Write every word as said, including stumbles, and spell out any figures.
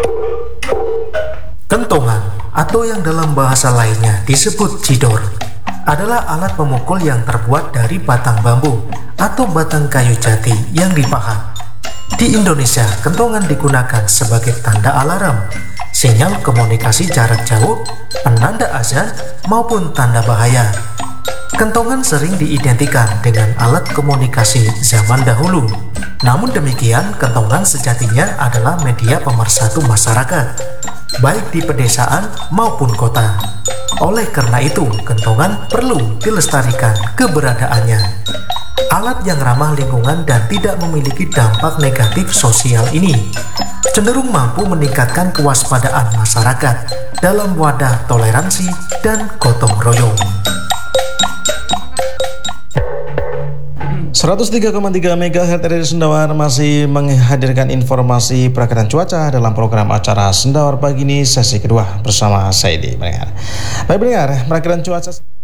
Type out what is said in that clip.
Kentongan, atau yang dalam bahasa lainnya disebut cidor, adalah alat pemukul yang terbuat dari batang bambu atau batang kayu jati yang dipahat. Di Indonesia, kentongan digunakan sebagai tanda alarm, sinyal komunikasi jarak jauh, penanda azan, maupun tanda bahaya. Kentongan sering diidentikan dengan alat komunikasi zaman dahulu. Namun demikian, kentongan sejatinya adalah media pemersatu masyarakat, baik di pedesaan maupun kota. Oleh karena itu, kentongan perlu dilestarikan keberadaannya. Alat yang ramah lingkungan dan tidak memiliki dampak negatif sosial ini cenderung mampu meningkatkan kewaspadaan masyarakat dalam wadah toleransi dan gotong royong. seratus tiga koma tiga megahertz R R I Sendawar masih menghadirkan informasi perakiraan cuaca dalam program acara Sendawar pagi ini sesi kedua bersama saya di pendengar. Baik pendengar, perakiraan cuaca